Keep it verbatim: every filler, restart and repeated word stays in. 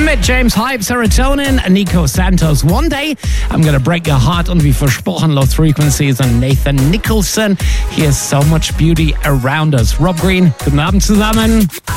mit James Hype, Serotonin, Nico Santos, One Day, I'm Gonna Break Your Heart und wie versprochen Lost Frequencies und Nathan Nicholson. Here's So Much Beauty Around Us. Rob Green, guten Abend zusammen.